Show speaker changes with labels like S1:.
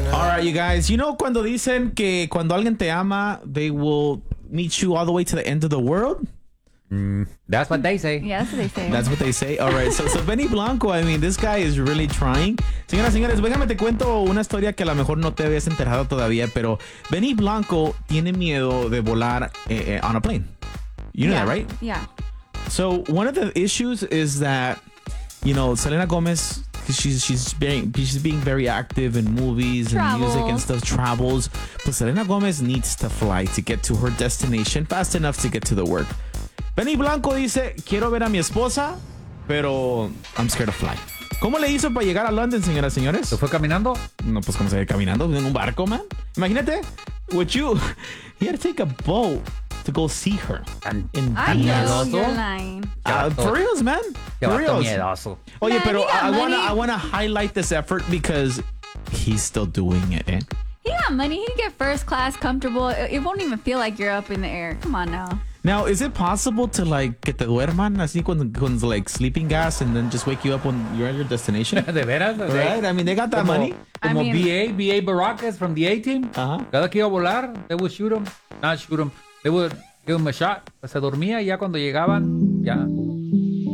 S1: All right, you guys. You know cuando dicen que cuando alguien te ama, they will meet you all the way to the end of the world?
S2: That's what they say.
S3: Yeah, that's what they say.
S1: That's what they say. All right. So Benny Blanco, I mean, this guy is really trying. Señoras, señores, déjame te cuento una historia que a lo mejor no te habías enterado todavía, pero Benny Blanco tiene miedo de volar on a plane. You know that, right?
S3: Yeah.
S1: So one of the issues is that, you know, Selena Gomez, she's being very active in movies and music and stuff, travels. But Selena Gomez needs to fly to get to her destination fast enough to get to the work. Benny Blanco dice, quiero ver a mi esposa, pero I'm scared to fly. ¿Cómo le hizo para llegar a London, señoras y señores?
S2: ¿Se fue caminando?
S1: No, pues ¿cómo se ve caminando? ¿En un barco, man? Imagínate, he had to take a boat to go see her.
S3: I know you're lying.
S1: For reals, man. For reals.
S2: Miedoso.
S1: Oye,
S3: Man,
S1: pero
S3: he got
S1: I
S3: money.
S1: wanna highlight this effort because he's still doing it, eh?
S3: He got money. He can get first class, comfortable. It won't even feel like you're up in the air. Come on now.
S1: Now, is it possible to like que te duerman así con like sleeping gas and then just wake you up when you're at your destination?
S2: ¿De veras?
S1: Right? I mean, they got that money.
S2: Como
S3: I mean-
S2: B.A. Baracus from the A-Team.
S1: Ajá.
S2: Cada que iba a volar, they would shoot him. Not shoot him. They would give him a shot. Se dormía y ya cuando llegaban, ya